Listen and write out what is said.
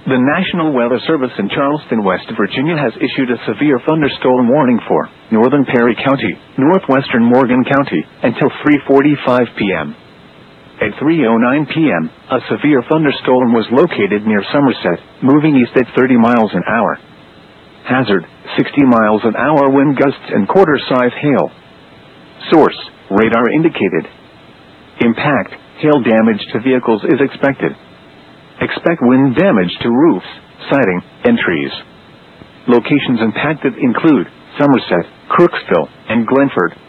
The National Weather Service in Charleston, West Virginia has issued a severe thunderstorm warning for northern Perry County, northwestern Morgan County, until 3:45 p.m. At 3:09 p.m., a severe thunderstorm was located near Somerset, moving east at 30 miles an hour. Hazard, 60 miles an hour wind gusts and quarter-size hail. Source, radar indicated. Impact, hail damage to vehicles is expected. Expect wind damage to roofs, siding, and trees. Locations impacted include Somerset, Crooksville, and Glenford.